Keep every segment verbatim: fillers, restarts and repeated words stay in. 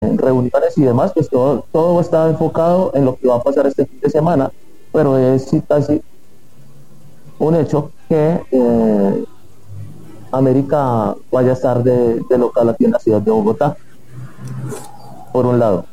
reuniones y demás, pues todo, todo está enfocado en lo que va a pasar este fin de semana, pero es sí, casi un hecho que eh, América vaya a estar de, de local aquí en la ciudad de Bogotá, por un lado.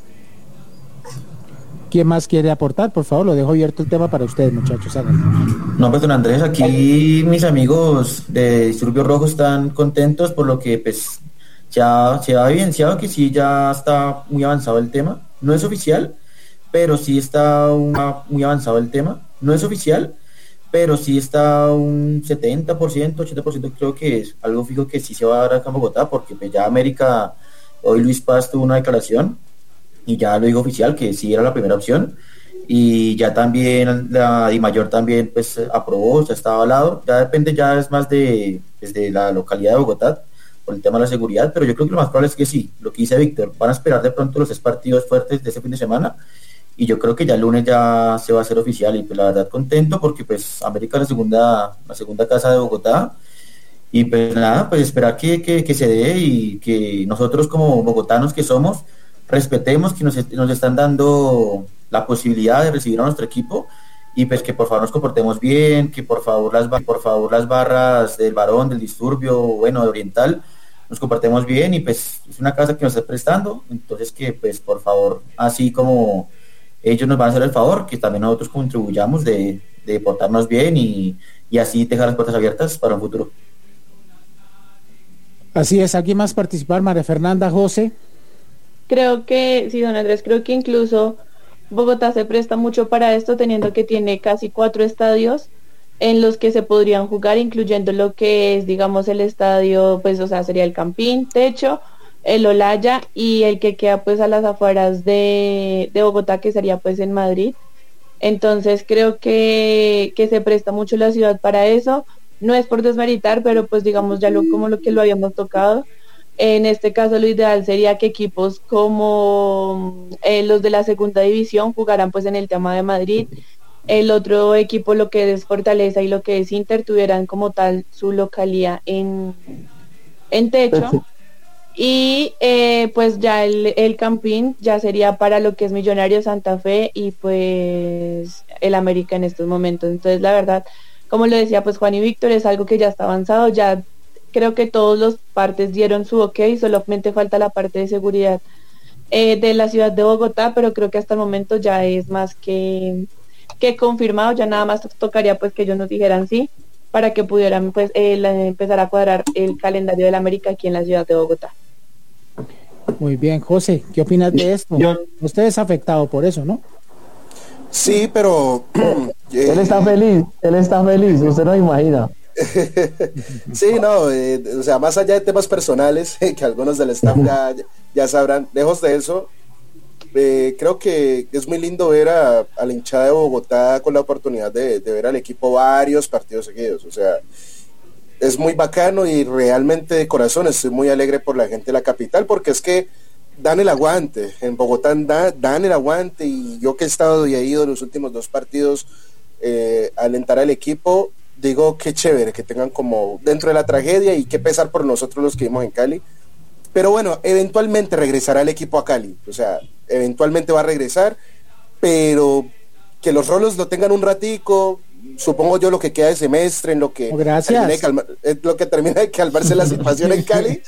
¿Quién más quiere aportar? Por favor, lo dejo abierto el tema para ustedes, muchachos. Háganlo. No, pues don Andrés, aquí mis amigos de Disturbios Rojos están contentos por lo que pues ya se ha evidenciado que sí ya está muy avanzado el tema. No es oficial, pero sí está un- muy avanzado el tema. No es oficial, pero sí está un setenta por ciento, ochenta por ciento creo que es algo fijo que sí se va a dar acá en Bogotá, porque pues ya América, hoy Luis Paz tuvo una declaración y ya lo dijo oficial que sí era la primera opción, y ya también la DIMAYOR también pues aprobó, ya está avalado, ya depende, ya es más de, pues, de la localidad de Bogotá por el tema de la seguridad, pero yo creo que lo más probable es que sí, lo que dice Víctor, van a esperar de pronto los tres partidos fuertes de ese fin de semana, y yo creo que ya el lunes ya se va a hacer oficial, y pues la verdad contento porque pues América es la segunda, la segunda casa de Bogotá, y pues nada, pues esperar que, que, que se dé, y que nosotros como bogotanos que somos, respetemos que nos, nos están dando la posibilidad de recibir a nuestro equipo, y pues que por favor nos comportemos bien, que por favor las, por favor las barras del Varón, del Disturbio, bueno, de Oriental, nos comportemos bien, y pues es una casa que nos está prestando, entonces que pues por favor, así como ellos nos van a hacer el favor, que también nosotros contribuyamos de, de portarnos bien, y, y así dejar las puertas abiertas para un futuro. Así es, ¿alguien más participar? María Fernanda, José. Creo que, sí, don Andrés, creo que incluso Bogotá se presta mucho para esto, teniendo que tiene casi cuatro estadios en los que se podrían jugar, incluyendo lo que es, digamos, el estadio, pues, o sea, sería el Campín, Techo, el Olaya y el que queda, pues, a las afueras de, de Bogotá, que sería, pues, en Madrid. Entonces, creo que, que se presta mucho la ciudad para eso. No es por desmeritar, pero, pues, digamos, ya lo como lo que lo habíamos tocado. En este caso, lo ideal sería que equipos como eh, los de la segunda división jugaran pues en el tema de Madrid. El otro equipo, lo que es Fortaleza y lo que es Inter, tuvieran como tal su localía en, en Techo. Y eh, pues ya el, el Campín ya sería para lo que es Millonarios, Santa Fe y pues el América en estos momentos. Entonces, la verdad, como lo decía pues Juan y Víctor, es algo que ya está avanzado, ya creo que todos los partes dieron su ok, solamente falta la parte de seguridad eh, de la ciudad de Bogotá, pero creo que hasta el momento ya es más que, que confirmado, ya nada más tocaría pues que ellos nos dijeran sí, para que pudieran pues eh, la, empezar a cuadrar el calendario del América aquí en la ciudad de Bogotá. Muy bien, José, ¿qué opinas de esto? Yo, usted es afectado por eso, ¿no? Sí, pero él está feliz, él está feliz, usted no imagina. Sí, no, eh, o sea, más allá de temas personales que algunos del staff ya, ya sabrán, lejos de eso, eh, creo que es muy lindo ver a, a la hinchada de Bogotá con la oportunidad de, de ver al equipo varios partidos seguidos, o sea, es muy bacano, y realmente de corazón estoy muy alegre por la gente de la capital, porque es que dan el aguante, en Bogotá da, dan el aguante, y yo que he estado y he ido los últimos dos partidos eh, a alentar al equipo, digo, qué chévere que tengan como dentro de la tragedia, y qué pesar por nosotros los que vivimos en Cali, pero bueno, eventualmente regresará el equipo a Cali, o sea, eventualmente va a regresar, pero que los rolos lo tengan un ratico, supongo yo lo que queda de semestre, en lo que, termina de, calmar, lo que termina de calmarse la situación en Cali,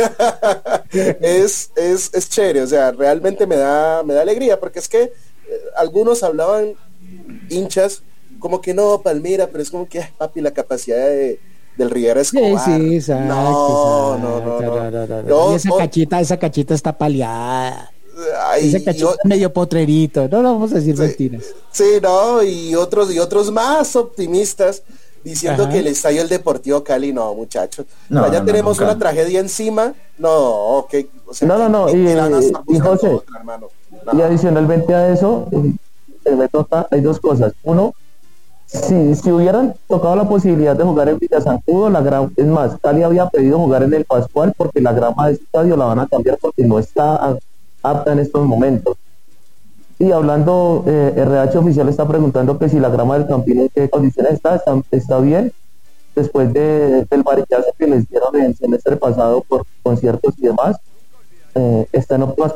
es, es, es chévere, o sea, realmente me da, me da alegría, porque es que eh, algunos hablaban, hinchas, como que no, Palmira, pero es como que, papi, la capacidad de, del Rivera Escobar. Sí, sí, exacto, no, exacto, no, no, no, no, no, no. no. Y esa cachita, esa cachita está paliada. Ay, esa cachita yo, medio potrerito, no, no vamos a decir sí, mentiras. Sí, no, y otros, y otros más optimistas diciendo Ajá. que el estadio del Deportivo Cali, no, muchachos. No, ya no, tenemos no, una tragedia encima. No, ok. O sea, no, no, no, y, y José, otra, no. y adicionalmente a eso, eh, me toca, hay dos cosas. Uno, si, si hubieran tocado la posibilidad de jugar en Villa Zancudo, la grama, es más, Cali había pedido jugar en el Pascual porque la grama de estadio la van a cambiar porque no está apta en estos momentos. Y hablando, eh, R H oficial está preguntando que si la grama del Campín en qué condiciones está, está, está bien, después de, del varillazo que les dieron en el semestre pasado por conciertos y demás, eh, está en óptimas